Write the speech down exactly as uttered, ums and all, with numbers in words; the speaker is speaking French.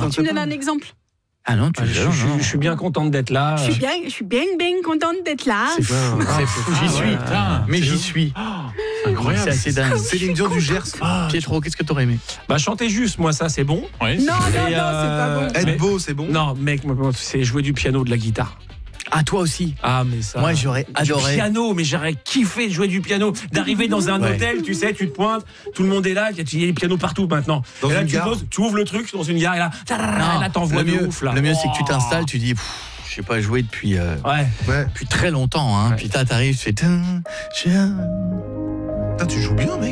ton Tu me donnes copain. un exemple. Ah non, tu Ah, je, non, je- non. je suis bien contente d'être là. Je suis bien, je suis bien, bien contente d'être là. C'est fou, c'est fou, j'y suis. putain, Mais c'est j'y ouf. suis. Incroyable. C'est assez dingue. Céline Dion du Gers. Ah, Pietro, qu'est-ce que t'aurais aimé? bah chanter juste, moi ça c'est bon. Ouais, Non, non, c'est- non, Et, c'est pas euh, bon. Être mais- beau, c'est bon. Non, mec, moi, moi, c'est jouer du piano, de la guitare. Ah, toi aussi. Ah, mais ça. Moi, j'aurais adoré. Du piano, mais j'aurais kiffé de jouer du piano. D'arriver dans un Ouais. hôtel, tu sais, tu te pointes, tout le monde est là, il y a des pianos partout maintenant. Dans et là, une tu gare. poses, tu ouvres le truc dans une gare et là, Non, là t'envoies le de mieux, ouf là. le mieux, c'est que tu Oh. t'installes, tu dis, pff, je sais pas jouer depuis, euh, Ouais. Ouais. depuis très longtemps. Hein. Ouais. Puis là, t'arrives, tu fais. tin, tiens. Putain, tu joues bien, mec.